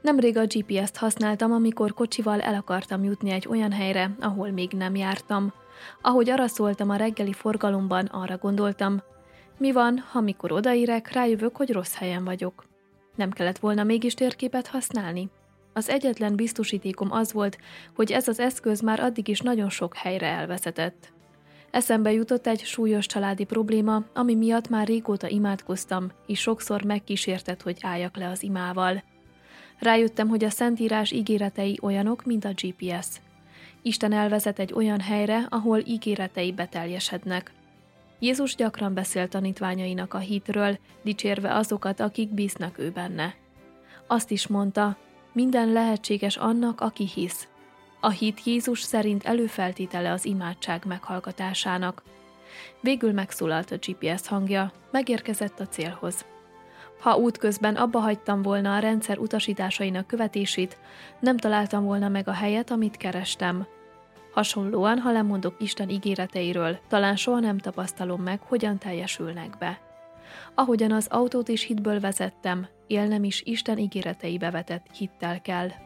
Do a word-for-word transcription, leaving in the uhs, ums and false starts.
Nemrég a gé pé est használtam, amikor kocsival el akartam jutni egy olyan helyre, ahol még nem jártam. Ahogy arra szóltam a reggeli forgalomban, arra gondoltam, mi van, ha mikor odaérek, rájövök, hogy rossz helyen vagyok. Nem kellett volna mégis térképet használni? Az egyetlen biztosítékom az volt, hogy ez az eszköz már addig is nagyon sok helyre elvezetett. Eszembe jutott egy súlyos családi probléma, ami miatt már régóta imádkoztam, és sokszor megkísértett, hogy álljak le az imával. Rájöttem, hogy a Szentírás ígéretei olyanok, mint a gé pé es. Isten elvezet egy olyan helyre, ahol ígéretei beteljesednek. Jézus gyakran beszél tanítványainak a hitről, dicsérve azokat, akik bíznak ő benne. Azt is mondta, minden lehetséges annak, aki hisz. A hit Jézus szerint előfeltétele az imádság meghallgatásának. Végül megszólalt a gé pé es hangja, megérkezett a célhoz. Ha útközben abba hagytam volna a rendszer utasításainak követését, nem találtam volna meg a helyet, amit kerestem. Hasonlóan, ha lemondok Isten ígéreteiről, talán soha nem tapasztalom meg, hogyan teljesülnek be. Ahogyan az autót is hitből vezettem, élnem is Isten ígéreteibe vetett hittel kell.